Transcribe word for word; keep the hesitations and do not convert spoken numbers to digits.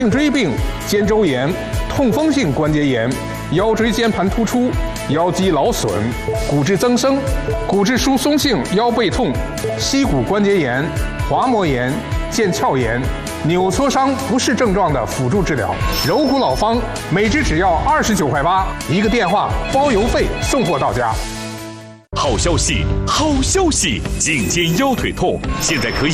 颈椎病、肩周炎、痛风性关节炎、腰椎间盘突出、腰肌劳损、骨质增生、骨质疏松性腰背痛、膝骨关节炎、滑膜炎、腱鞘炎、扭挫伤不适症状的辅助治疗。柔骨老方每支只要二十九块八，一个电话包邮费送货到家。 好消息，好消息！颈肩腰腿痛现在可以